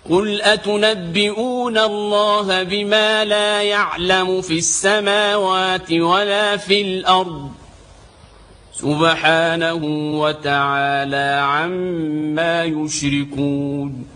قل أتنبئون الله بما لا يعلم في السماوات ولا في الأرض سبحانه وتعالى عما يشركون